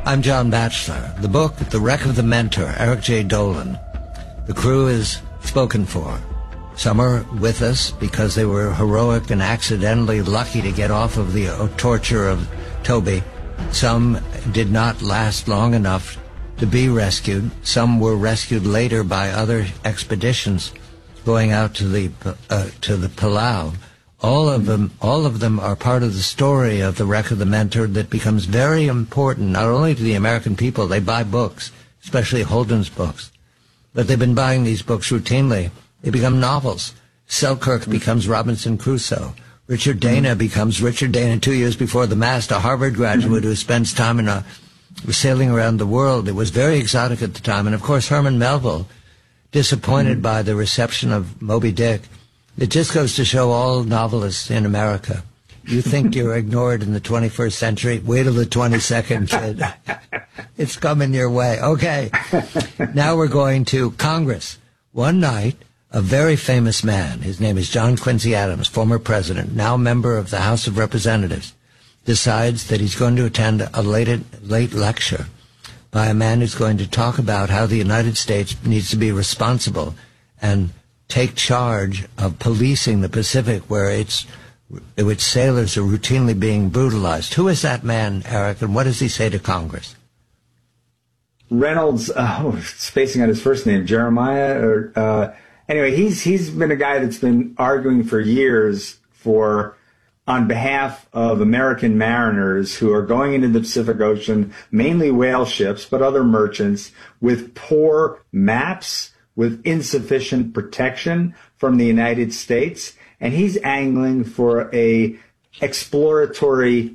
I'm John Batchelor. The book, The Wreck of the Mentor, Eric J. Dolan. The crew is spoken for. Some are with us because they were heroic and accidentally lucky to get off of the torture of Toby. Some did not last long enough to be rescued. Some were rescued later by other expeditions going out to the Palau. All of them are part of the story of The Wreck of the Mentor that becomes very important, not only to the American people. They buy books, especially Holden's books, but they've been buying these books routinely. They become novels. Selkirk becomes Robinson Crusoe. Richard Dana becomes Richard Dana 2 years before the mast, a Harvard graduate who spends time sailing around the world. It was very exotic at the time. And, of course, Herman Melville, disappointed by the reception of Moby Dick. It just goes to show all novelists in America. You think you're ignored in the 21st century? Wait till the 22nd, kid. It's coming your way. Okay. Now we're going to Congress. One night, a very famous man, his name is John Quincy Adams, former president, now member of the House of Representatives, decides that he's going to attend a late lecture by a man who's going to talk about how the United States needs to be responsible and take charge of policing the Pacific, where sailors are routinely being brutalized. Who is that man, Eric, and what does he say to Congress? Reynolds, spacing on his first name, Jeremiah, anyway, he's been a guy that's been arguing for years on behalf of American mariners who are going into the Pacific Ocean, mainly whale ships, but other merchants, with poor maps, with insufficient protection from the United States. And he's angling for a exploratory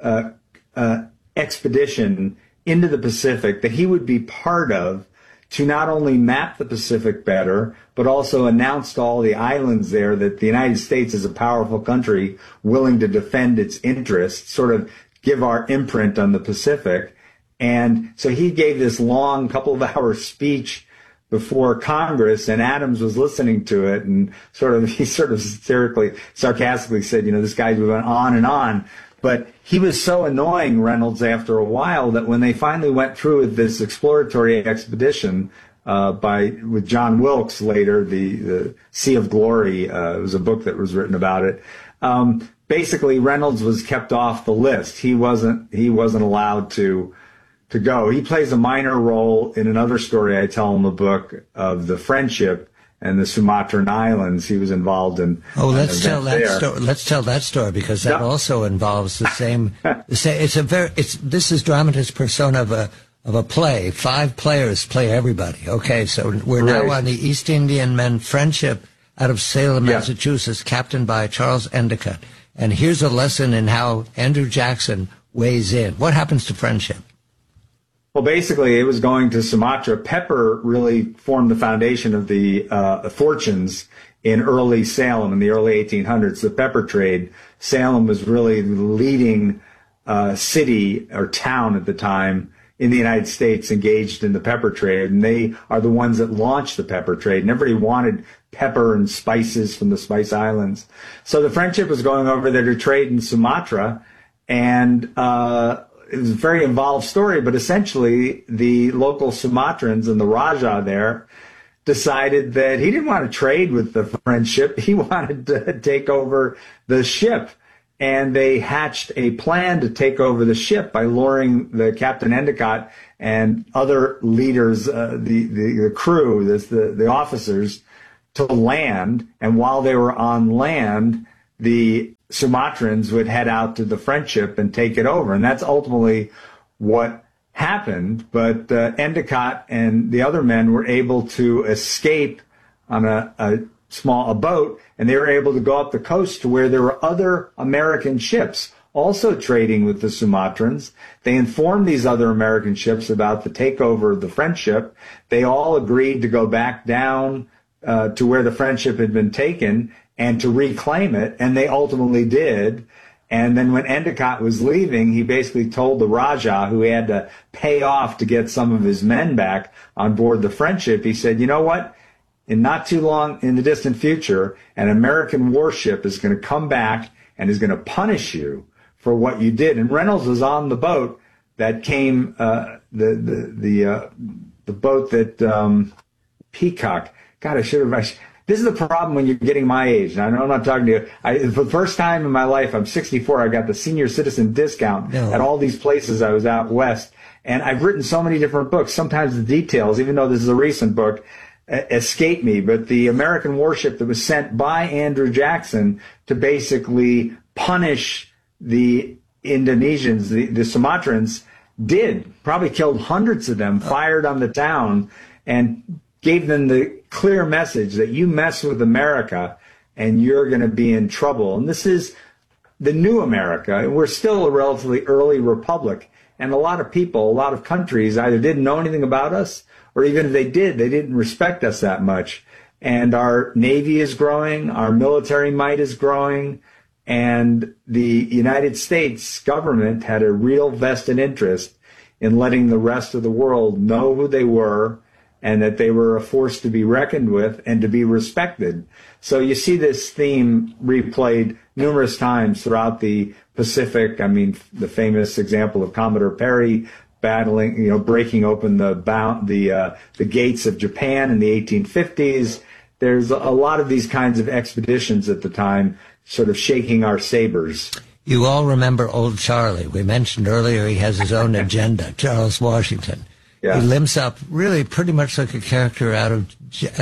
expedition into the Pacific that he would be part of, to not only map the Pacific better, but also announce to all the islands there that the United States is a powerful country willing to defend its interests, sort of give our imprint on the Pacific. And so he gave this long couple of hour speech before Congress, and Adams was listening to it, and he sarcastically said, this guy's going on and on. But he was so annoying, Reynolds, after a while, that when they finally went through with this exploratory expedition with John Wilkes later, the Sea of Glory, it was a book that was written about it. Basically, Reynolds was kept off the list. He wasn't allowed to go. He plays a minor role in another story I tell in the book of the Friendship and the Sumatran Islands. He was involved in. Oh, let's tell that story. Let's tell that story, because that also involves the same. This is dramatis persona of a play. 5 players play everybody. Okay, so we're now on the East Indian Men Friendship out of Salem, Massachusetts, captained by Charles Endicott. And here's a lesson in how Andrew Jackson weighs in. What happens to Friendship? Well, basically, it was going to Sumatra. Pepper really formed the foundation of the fortunes in early Salem in the early 1800s, the pepper trade. Salem was really the leading city or town at the time in the United States engaged in the pepper trade, and they are the ones that launched the pepper trade. And everybody wanted pepper and spices from the Spice Islands. So the Friendship was going over there to trade in Sumatra, and it was a very involved story, but essentially the local Sumatrans and the Raja there decided that he didn't want to trade with the Friendship. He wanted to take over the ship. And they hatched a plan to take over the ship by luring the Captain Endicott and other leaders, the crew, the officers, to land. And while they were on land, the Sumatrans would head out to the Friendship and take it over. And that's ultimately what happened. But Endicott and the other men were able to escape on a boat, and they were able to go up the coast to where there were other American ships also trading with the Sumatrans. They informed these other American ships about the takeover of the Friendship. They all agreed to go back down to where the Friendship had been taken and to reclaim it, and they ultimately did. And then when Endicott was leaving, he basically told the Raja, who had to pay off to get some of his men back on board the Friendship, he said, you know what? In not too long in the distant future, an American warship is going to come back and is going to punish you for what you did. And Reynolds was on the boat that came, the boat that, Peacock. God, this is the problem when you're getting my age. I know I'm not talking to you. For the first time in my life, I'm 64. I got the senior citizen discount at all these places I was out west. And I've written so many different books. Sometimes the details, even though this is a recent book, escape me. But the American warship that was sent by Andrew Jackson to basically punish the Indonesians, the Sumatrans, probably killed hundreds of them, fired on the town, and gave them the clear message that you mess with America and you're going to be in trouble. And this is the new America. We're still a relatively early republic. And a lot of people, a lot of countries either didn't know anything about us, or even if they did, they didn't respect us that much. And our Navy is growing, our military might is growing, and the United States government had a real vested interest in letting the rest of the world know who they were and that they were a force to be reckoned with and to be respected. So you see this theme replayed numerous times throughout the Pacific. I mean, the famous example of Commodore Perry battling, breaking open the gates of Japan in the 1850s. There's a lot of these kinds of expeditions at the time, sort of shaking our sabers. You all remember Old Charlie. We mentioned earlier he has his own agenda, Charles Washington. Yeah. He limps up really pretty much like a character out of,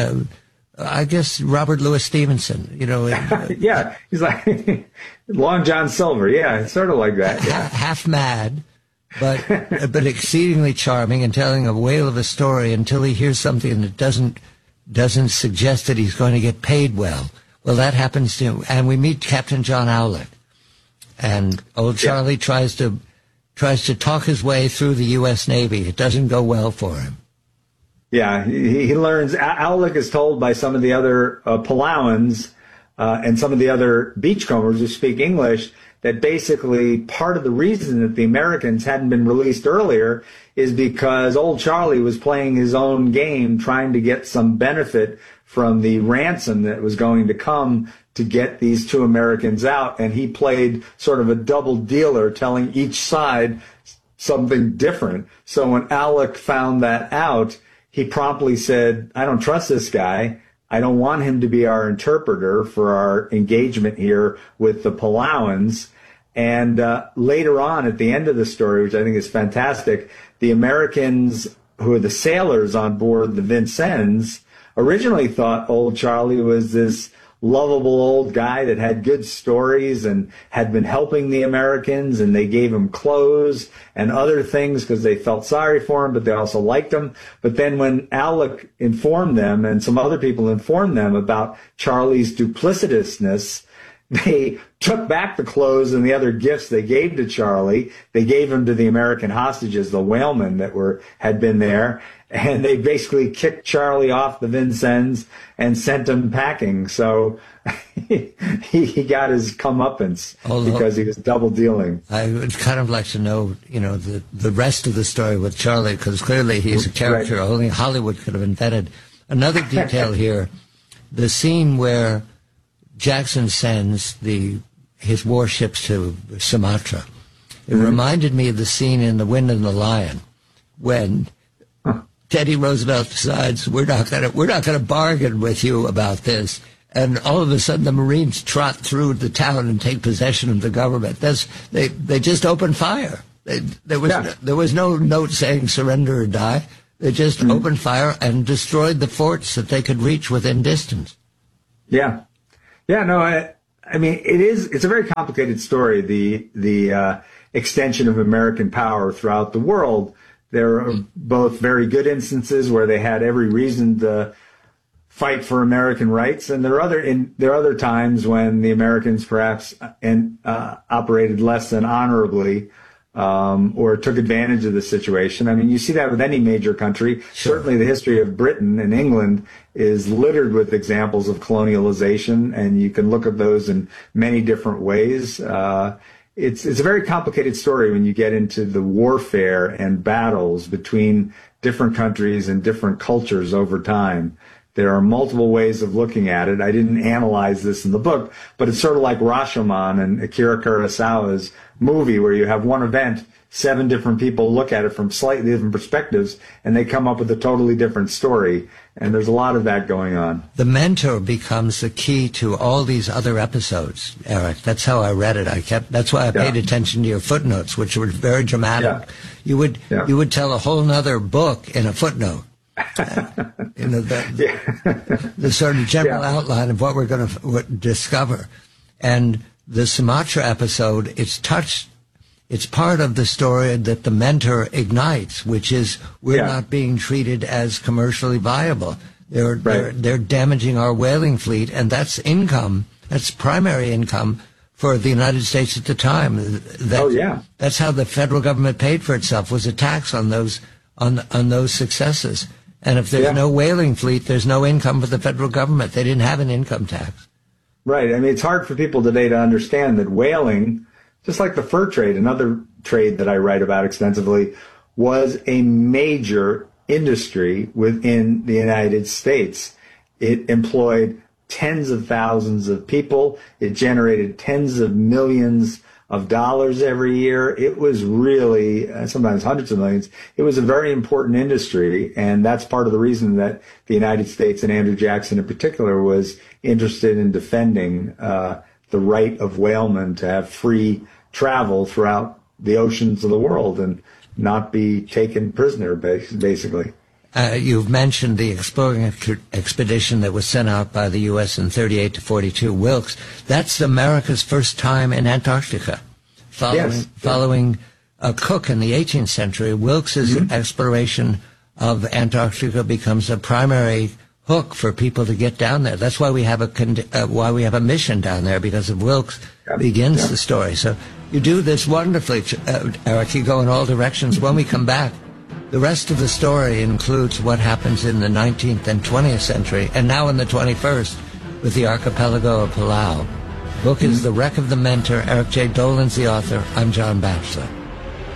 I guess, Robert Louis Stevenson. Yeah, he's like Long John Silver. Yeah, it's sort of like that. Yeah. Half mad, but exceedingly charming, and telling a whale of a story until he hears something that doesn't suggest that he's going to get paid well. Well, that happens to him, and we meet Captain John Owlick, and Old Charlie tries to talk his way through the U.S. Navy. It doesn't go well for him. Yeah, he learns. Owlick is told by some of the other Palauans and some of the other beachcombers who speak English that basically part of the reason that the Americans hadn't been released earlier is because Old Charlie was playing his own game, trying to get some benefit from the ransom that was going to come to get these two Americans out. And he played sort of a double dealer, telling each side something different. So when Owlick found that out, he promptly said, I don't trust this guy. I don't want him to be our interpreter for our engagement here with the Palauans. And later on, at the end of the story, which I think is fantastic, the Americans, who are the sailors on board the Vincennes, originally thought Old Charlie was this lovable old guy that had good stories and had been helping the Americans, and they gave him clothes and other things because they felt sorry for him, but they also liked him. But then when Owlick informed them and some other people informed them about Charlie's duplicitousness, they took back the clothes and the other gifts they gave to Charlie. They gave them to the American hostages, the whalemen that had been there, and they basically kicked Charlie off the Vincennes and sent him packing. So he got his comeuppance because he was double dealing. I would kind of like to know, the rest of the story with Charlie, because clearly he's a character only Hollywood could have invented. Another detail here, the scene where Jackson sends his warships to Sumatra. It reminded me of the scene in The Wind and the Lion when Teddy Roosevelt decides we're not gonna bargain with you about this, and all of a sudden the Marines trot through the town and take possession of the government. They just opened fire. There was no note saying surrender or die. They just opened fire and destroyed the forts that they could reach within distance. Yeah. Yeah, no, I mean, it's a very complicated story, the extension of American power throughout the world. There are both very good instances where they had every reason to fight for American rights, and there are other times when the Americans perhaps operated less than honorably, or took advantage of the situation. I mean, you see that with any major country. Sure. Certainly the history of Britain and England is littered with examples of colonialization, and you can look at those in many different ways. It's a very complicated story when you get into the warfare and battles between different countries and different cultures over time. There are multiple ways of looking at it. I didn't analyze this in the book, but it's sort of like Rashomon and Akira Kurosawa's movie, where you have one event 7 different people look at it from slightly different perspectives, and they come up with a totally different story. And there's a lot of that going on. The mentor becomes the key to all these other episodes, Eric. That's how I read it. That's why I paid attention to your footnotes, which were very dramatic. Yeah. You would tell a whole nother book in a footnote. The sort of general outline of what we're going to discover. And the Sumatra episode, it's part of the story that the mentor ignites, which is we're not being treated as commercially viable. They're damaging our whaling fleet, and that's income. That's primary income for the United States at the time. That's how the federal government paid for itself, was a tax on those successes. And if there's no whaling fleet, there's no income for the federal government. They didn't have an income tax. Right. I mean, it's hard for people today to understand that whaling, just like the fur trade, another trade that I write about extensively, was a major industry within the United States. It employed tens of thousands of people. It generated tens of millions of dollars every year. It was really, sometimes hundreds of millions. It was a very important industry, and that's part of the reason that the United States, and Andrew Jackson in particular, was interested in defending the right of whalemen to have free travel throughout the oceans of the world and not be taken prisoner, basically. You've mentioned the exploring expedition that was sent out by the U.S. in 38 to 42, Wilkes. That's America's first time in Antarctica. Following Cook in the 18th century, Wilkes's exploration of Antarctica becomes a primary hook for people to get down there. That's why we have a mission down there, because of Wilkes begins the story. So you do this wonderfully, Eric. You go in all directions. When we come back, the rest of the story includes what happens in the 19th and 20th century, and now in the 21st, with the archipelago of Palau. The book is The Wreck of the Mentor. Eric J. Dolan's the author. I'm John Batchelor.